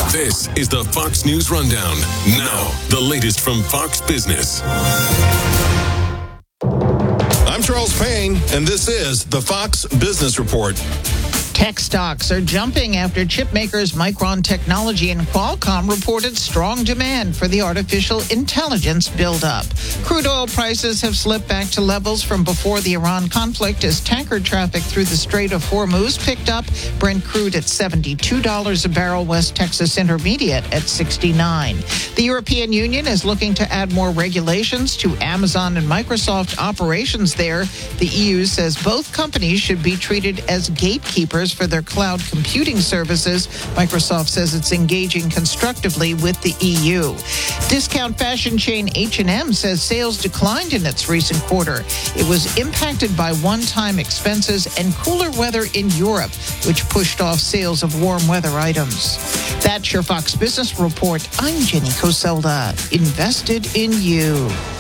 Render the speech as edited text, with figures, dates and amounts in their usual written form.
This is the Fox News Rundown. Now, the latest from Fox Business. I'm Charles Payne, and this is the Fox Business Report. Tech stocks are jumping after chip makers Micron Technology and Qualcomm reported strong demand for the artificial intelligence buildup. Crude oil prices have slipped back to levels from before the Iran conflict as tanker traffic through the Strait of Hormuz picked up. Brent crude at $72 a barrel, West Texas Intermediate at $69. The European Union is looking to add more regulations to Amazon and Microsoft operations there. The EU says both companies should be treated as gatekeepers for their cloud computing services. Microsoft says it's engaging constructively with the EU. Discount fashion chain H&M says sales declined in its recent quarter. It was impacted by one-time expenses and cooler weather in Europe, which pushed off sales of warm weather items. That's your Fox Business Report. I'm Jenny Coselda. Invested in you.